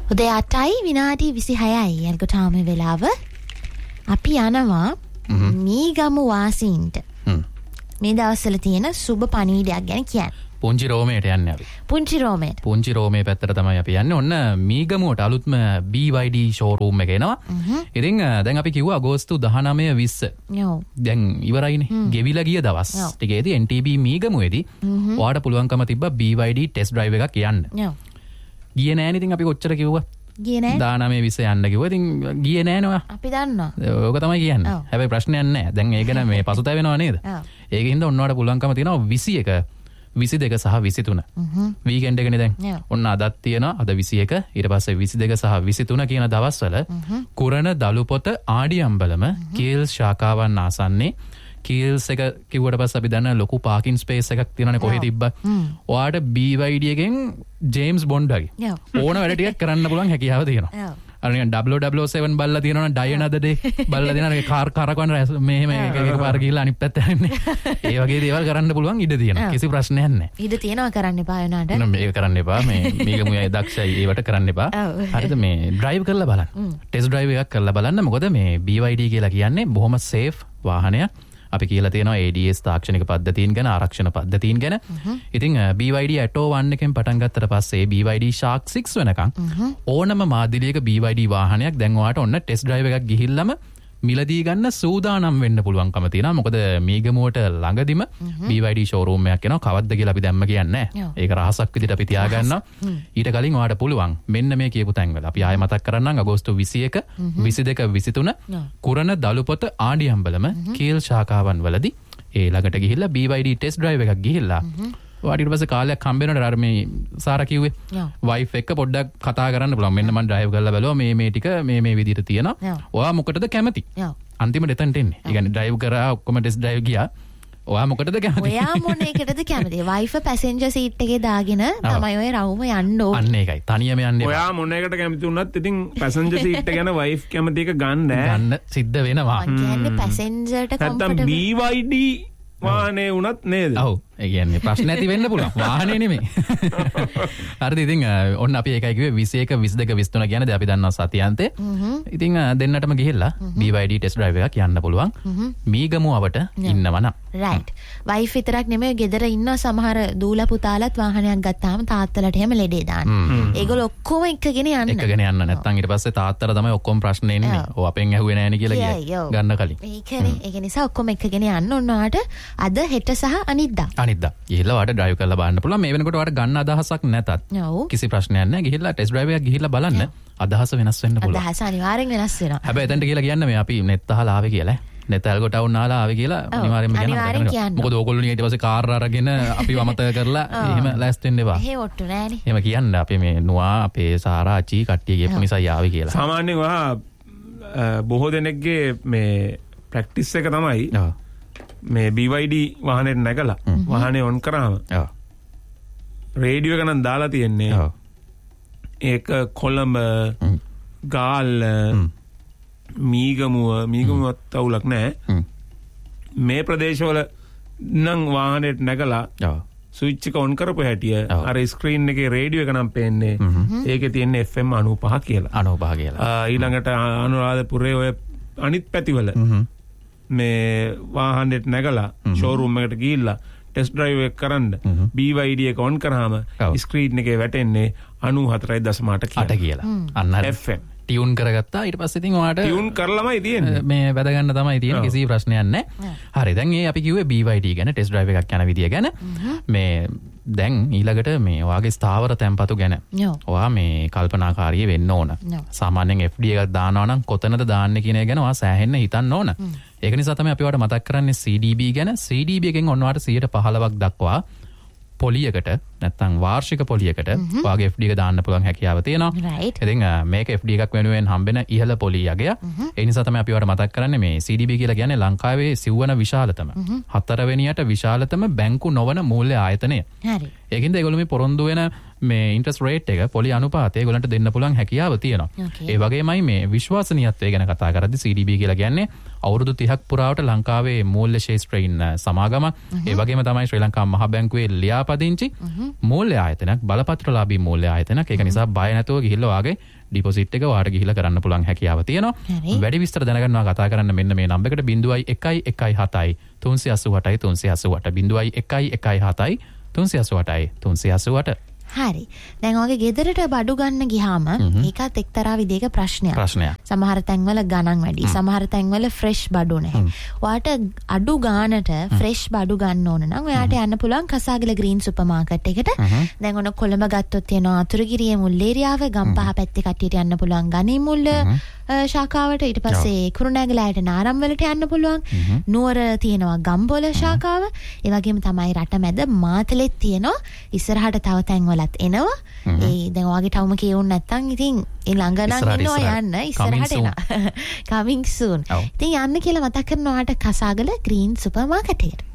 උදේ 8යි විනාඩි 26යි එල්ගොටාම වෙලාව. අපි යනවා මීගමු වාසීන්ට මේ දවස්වල තියෙන සුබ පණිවිඩයක් ගැන කියන්න. පුංචි රෝමේට යන්නේ අපි. පුංචි රෝමේ පැත්තට තමයි අපි යන්නේ. ඔන්න මීගමුවට අලුත්ම BYD ෂෝරූම් එක එනවා. ඉතින් දැන් අපි කිව්වා අගෝස්තු 19 20. දැන් ඉවරයිනේ. ගෙවිලා ගිය දවස් ටිකේදී NTB මීගමුවේදී ඔයාලට පුළුවන්කම තිබ්බා BYD ටෙස්ට් ඩ්‍රයිව් එකක් යන්න. ගියේ නෑනේ. ඉතින් අපි කොච්චර කිව්වා? ගියේ නෑ. 19 20 යන්න කිව්වා. ඉතින් ගියේ නෑනේ ඔයා. අපි දන්නවා. ඕක තමයි කියන්නේ. හැබැයි ප්‍රශ්නයක් නෑ. දැන් ඒක ගැන මේ පසුතැවෙනව නේද? ඒකින්ද ඔන්නවට පුළුවන්කම තියෙනවා 21 22 සහ 23 වීකෙන්ඩ් එකනේ දැන්. ඔන්න අදත් තියෙනවා. අද 21 ඊට පස්සේ 22 සහ 23 කියන දවස්වල කුරණ දලුපොත ආඩියම්බලම කීල්ස් ශාඛාවන් ආසන්නේ කීල්ස් එක කිව්වට පස්සේ අපි දන්න ලොකු පාකින් ස්පේස් එකක් තියෙනනේ කොහෙ තිබ්බා. ඔයාට BYD එකෙන් ජේම්ස් බොන්ඩ් වගේ ඕන වැඩ ටිකක් කරන්න පුළුවන් හැකියාව තියෙනවා. අර නිකන් 007 බල්ලා තියෙනවනේ ඩයන අද දේ බල්ලා දෙනවා කාර් කරකවන මෙහෙම එක පාර ගිහලා අනිත් පැත්ත යන්නේ. ඒ වගේ දේවල් කරන්න පුළුවන් ඉඩ තියෙනවා. කිසි ප්‍රශ්නයක් නැහැ. ඉඩ තියෙනවා කරන්න එපා වෙනාට. මේක කරන්න එපා. මේක මුයයි දක්ෂයි ඒවට කරන්න එපා. හරිද? මේ ඩ්‍රයිව් කරලා බලන්න. ටෙස්ට් ඩ්‍රයිව් එකක් කරලා බලන්න. මොකද මේ BYD කියලා කියන්නේ බොහොම සේෆ් වාහනයක්. අපි කියලා තියෙනවා ADS තාක්ෂණික පද්ධතීන් ගැන ආරක්ෂණ පද්ධතීන් ගැන. ඉතින් BYD Atto 1 එකෙන් පටන් ගත්තට පස්සේ BYD Shark 6 වෙනකන් ඕනම මාදිලියක BYD වාහනයක් දැන් ඔයාට ඔන්න ටෙස්ට් ඩ්‍රයිව් එකක් ගිහිල්ලාම මිලදී ගන්න සූදානම් වෙන්න පුළුවන්කම තියෙනවා. මොකද මීගමුවට ළඟදිම BYD ෂෝරූම් එකක් එනවා. කවද්ද කියලා අපි දැම්ම කියන්නේ නැහැ. ඒක රහසක් විදිහට අපි තියාගන්නවා. ඊට කලින් ඔයාට පුළුවන් මෙන්න මේ කියපු තැන්වල අපි ආයෙ මතක් කරන්නම්. අගෝස්තු 21 22 23 කුරණ දලුපොත ආඩියම්බලම කීල් ශාඛාවන් වලදී ඒ ළඟට ගිහිල්ලා BYD ටෙස්ට් ඩ්‍රයිව් එකක් ගිහිල්ලා ඔයාට ඊට පස්සේ කාලයක් හම්බ වෙනකොට අර මේ සාරා කිව්වේ වයිෆ් එක්ක පොඩ්ඩක් කතා කරන්න පුළුවන්. මෙන්න මම ඩ්‍රයිව් කරලා බලුවා මේ ටික මේ විදිහට තියෙනවා. ඔයා මොකටද කැමති? අන්තිමට එතනට එන්නේ. ඒ කියන්නේ ඩ්‍රයිව් කරා ඔක්කොම ටෙස්ට් ඩ්‍රයිව් ගියා. ඔයා මොකටද කැමති? ඔයා මොන එකටද කැමති? වයිෆ් පැසෙන්ජර් සීට් එකේ දාගෙන තමයි ඔය රවුම යන්න ඕනේ. අන්න ඒකයි. තනියම යන්නේ. ඔයා මොන එකට කැමති වුණත් ඉතින් පැසෙන්ජර් සීට් එක ගැන වයිෆ් කැමති එක ගන්න සිද්ධ වෙනවා. කියන්නේ පැසෙන්ජර්ට කම්ෆර්ටබල්. නැත්තම් BYD වාහනේ වුණත් නේද? ඔව්. ඒ කියන්නේ ප්‍රශ්න ඇති වෙන්න පුළුවන්. වාහනේ නෙමෙයි. හරිද? ඉතින් ඔන්න අපි ඒකයි කිව්වේ 21 22 23 කියන්නේ දැන් අපි දන්නවා සතියන්තේ. ඉතින් දෙන්නටම ගිහිල්ලා BYD ටෙස්ට් ඩ්‍රයිව් එකක් යන්න පුළුවන්. මීගමුවට ඉන්නවනම්. රයිට්. වයිෆ් විතරක් නෙමෙයි ගෙදර ඉන්න සමහර දූලා පුතාලත් වාහනයක් ගත්තාම තාත්තලාට එහෙම ලෙඩේ දාන්න. ඒගොල්ලෝ ඔක්කොම එක්කගෙන යන්න. එක්කගෙන යන්න නැත්නම් ඊට පස්සේ තාත්තලා තමයි ඔක්කොම ප්‍රශ්නේ එන්නේ. ඔව් අපෙන් ඇහුවේ නෑනේ කියලා ගන්න කලින්. ඒකනේ. ඒක නිසා ඔක්කොම එක්කගෙන යන්න ඕන ඔයාට අද හෙට සහ අනිද්දා. ගිහිල්ලා ඔයාලට ඩ්‍රයිව් කරලා බලන්න පුළුවන්. මේ වෙනකොට ඔයාලට ගන්න අදහසක් නැතත් කිසි ප්‍රශ්නයක් නැහැ. ගිහිල්ලා ටෙස්ට් ඩ්‍රයිව් එකක් ගිහිල්ලා බලන්න. අදහස වෙනස් වෙන්න පුළුවන්. අදහස අනිවාර්යෙන් වෙනස් වෙනවා. හැබැයි එතනට කියලා කියන්න මේ අපි නෙත් අහලා ආවේ කියලා. නෙත් අල්ගොටවුන් අහලා ආවේ කියලා අනිවාර්යෙන්ම කියන්න. මොකද ඕගොල්ලෝ ඊට පස්සේ කාර් අරගෙන අපිව අමතක කරලා එහෙම ලෑස්ති වෙන්න එපා. එහෙ ඔට්ටු නෑනේ. එහෙම කියන්න අපි මේ නුවා අපේ සාරා අචි කට්ටිය කියපු නිසා ආවේ කියලා. සාමාන්‍යයෙන් ඔයා බොහෝ දෙනෙක්ගේ මේ ප්‍රැක්ටිස් එක තමයි මේ BYD වාහනේට නැගලා වාහනේ ඔන් කරාම රේඩියෝ එක නම් දාලා තියෙන්නේ ඒක කොළඹ ගාල්ල මීගමුවත් අවුලක් නැහැ මේ ප්‍රදේශවල නම් වාහනේට නැගලා ස්විච් එක ඔන් කරපු හැටිය අර ස්ක්‍රීන් එකේ රේඩියෝ එක නම් පේන්නේ ඒකේ තියෙන්නේ FM 95 කියලා 95 කියලා ඊළඟට අනුරාධපුරේ ඔය අනිත් පැතිවල මේ වාහනේට නැගලා ෂෝරූම් එකට ගිහිල්ලා ටෙස්ට් ඩ්‍රයිව් එක කරන්න BYD එක ඔන් කරාම ස්ක්‍රීන් එකේ වැටෙන්නේ 94.8 කියලා. අන්න FM ටියුන් කරගත්තා. ඊට පස්සේ ඉතින් ඔයාට ටියුන් කරලාමයි තියෙන්නේ. මේ වැද ගන්න තමයි තියෙන්නේ. කිසි ප්‍රශ්නයක් නැහැ. හරි. දැන් මේ අපි කිව්වේ BYD ගැන ටෙස්ට් ඩ්‍රයිව් එකක් යන විදිය ගැන. මේ දැන් ඊළඟට මේ ඔයාගේ ස්ථාවර තැන්පතු ගැන ඔයා මේ කල්පනාකාරී වෙන්න ඕන. සාමාන්‍යයෙන් FD එකක් දානවා නම් කොතනද දාන්නේ කියන එක ගැන ඔයා සෑහෙන්න හිතන්න ඕන. ඒක නිසා තමයි අපි ඔයාලට මතක් කරන්නේ CDB ගැන. CDB එකෙන් ඔන්න ඔයාලට 15% දක්වා පොලියකට නැත්නම් වාර්ෂික පොලියකට ඔයාගේ FD එක දාන්න පුළුවන් හැකියාව තියෙනවා. ඉතින් මේක FD එකක් වෙනුවෙන් හම්බෙන ඉහළ පොලිය යගය. ඒ නිසා තමයි අපි ඔයාලට මතක් කරන්නේ මේ CDB කියලා කියන්නේ ලංකාවේ සිව්වන විශාලතම 4 වෙනියට විශාලතම බැංකු නොවන මූල්‍ය ආයතනය. හරි. ඒකින්ද ඒගොල්ලෝ මේ පොරොන්දු වෙන මේ ඉන්ට්‍රස් රේට් එක පොලි අනුපාතය ඒගොල්ලන්ට දෙන්න පුළුවන් හැකියාව තියෙනවා. ඒ වගේමයි මේ විශ්වාසනීයත්වය ගැන කතා කරද්දී CDB කියලා කියන්නේ අවුරුදු 30ක් පුරාවට ලංකාවේ මූල්‍ය ශේෂ්ත්‍රයේ ඉන්න සමාගම. ඒ වගේම තමයි ශ්‍රී ලංකා මහ බැංකුවේ ලියාපදිංචි මූල්‍ය ආයතනයක්, බලපත්‍රලාභී මූල්‍ය ආයතනයක්. ඒක නිසා බය නැතුව ගිහිල්ලා වාගේ ඩිපොසිට් එක වාට ගිහිල්ලා කරන්න පුළුවන් හැකියාව තියෙනවා. වැඩි විස්තර දැනගන්නවා කතා කරන්න මෙන්න මේ නම්බර් එකට 0117 388 388 0117 388 388. හරි. දැන් ඔයගේ ගෙදරට බඩු ගන්න ගියාම ඒකත් එක්තරා විදිහක ප්‍රශ්නයක්. සමහර තැන්වල ගණන් වැඩි. සමහර තැන්වල ෆ්‍රෙෂ් බඩු නැහැ. ඔයාට අඩු ගානට ෆ්‍රෙෂ් බඩු ගන්න ඕන නම් ඔයාට යන්න පුළුවන් කසාගල ග්‍රීන් සුපර් මාකට් එකට. දැන් ඔන්න කොළඹ ගත්තොත් තියෙනවා අතුරුගිරියේ මුල් ඒරියාව, ගම්පහ පැත්තේ කට්ටියට යන්න පුළුවන් ගණී මුල් ශාඛාවට. ඊට පස්සේ කුරුණෑගලයට නාරම්වලට යන්න පුළුවන්. නුවර තියෙනවා ගම්බොල ශාඛාව. ඒ වගේම තමයි රටමැද මාතලෙත් තියෙනවා. ඉස්සරහට තව තැන්වලත් එනවා. ඒ දැන් ඔයාගේ ටවුම කියවුන් නැත්නම් ඉතින් ඒ ළඟ නම් ඉන්නවා යන්න ඉස්සරහට එනවා. coming soon. ඉතින් යන්න කියලා මතක් කරනවා ඔයාට කසාගල ග්‍රීන් සුපර් මාකට් එකට.